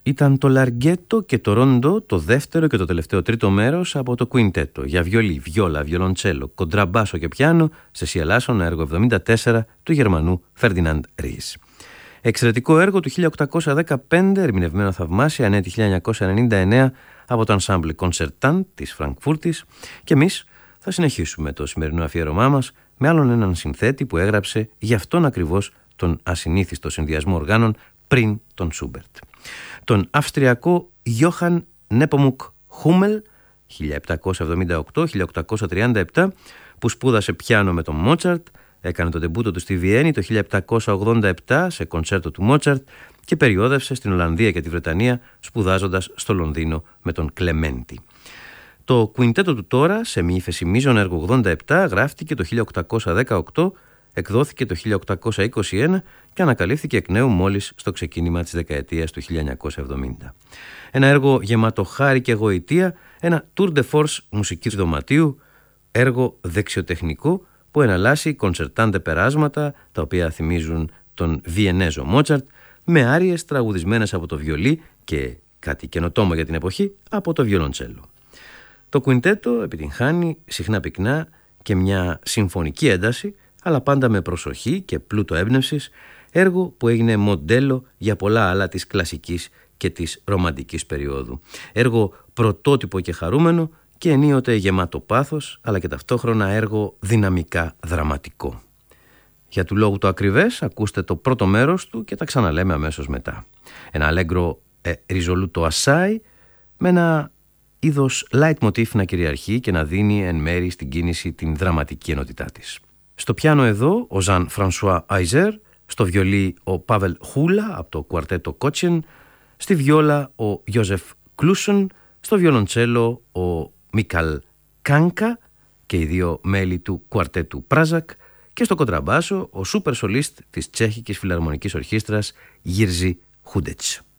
Ήταν το Λαργκέτο και το Ρόντο, το δεύτερο και το τελευταίο τρίτο μέρος από το Κουίντέτο για βιολί, βιόλα, βιολοντσέλο, κοντραμπάσο και πιάνο σε σιελάσον, έργο 74 του Γερμανού Φερντινάντ Ries. Εξαιρετικό έργο του 1815, ερμηνευμένο θαυμάσια, ανέτη 1999 από το Ensemble Concertant της Φραγκφούρτης, και εμείς θα συνεχίσουμε το σημερινό αφιέρωμά μας με άλλον έναν συνθέτη που έγραψε γι' αυτόν ακριβώς τον ασυνήθιστο συνδυασμό οργάνων πριν τον Σούμπερτ. Τον Αυστριακό Γιόχαν Νέπομουκ Χούμελ 1778-1837, που σπούδασε πιάνο με τον Μότσαρτ, έκανε το ντεμπούτο του στη Βιέννη το 1787 σε κονσέρτο του Μότσαρτ και περιόδευσε στην Ολλανδία και τη Βρετανία σπουδάζοντας στο Λονδίνο με τον Κλεμέντι. Το κουιντέτο του τώρα, σε μη ύφεση μείζων έργο 87, γράφτηκε το 1818, εκδόθηκε το 1821 και ανακαλύφθηκε εκ νέου μόλις στο ξεκίνημα της δεκαετίας του 1970. Ένα έργο γεμάτο χάρη και γοητεία, ένα tour de force μουσικής δωματίου, έργο δεξιοτεχνικό που εναλλάσσει κονσερτάντε περάσματα τα οποία θυμίζουν τον Βιενέζο Μότσαρτ με άριες τραγουδισμένες από το βιολί και, κάτι καινοτόμο για την εποχή, από το βιολοντσέλο. Το κουιντέτο επιτυγχάνει συχνά πυκνά και μια συμφωνική ένταση, αλλά πάντα με προσοχή και πλούτο έμπνευσης, έργο που έγινε μοντέλο για πολλά άλλα της κλασικής και της ρομαντικής περίοδου. Έργο πρωτότυπο και χαρούμενο και ενίοτε γεμάτο πάθος, αλλά και ταυτόχρονα έργο δυναμικά δραματικό. Για του λόγου το ακριβές, ακούστε το πρώτο μέρος του και τα ξαναλέμε αμέσως μετά. Ένα αλέγκρο ριζολούτο ασάι με ένα είδος leitmotiv να κυριαρχεί και να δίνει εν μέρη στην κίνηση την δραματική ενότητά της. Στο πιάνο εδώ ο Ζαν Φρανσουά Αϊζέρ, στο βιολί ο Πάβελ Χούλα από το κουαρτέτο Κότσιν, στη βιόλα ο Γιώζεφ Κλούσον, στο βιολοντσέλο ο Μίκαλ Κάνκα και οι δύο μέλη του κουαρτέτου Πράζακ, και στο κοντραμπάσο ο σούπερ σολίστ της Τσέχικης Φιλαρμονικής Ορχήστρας Γίρζι Χούντετς.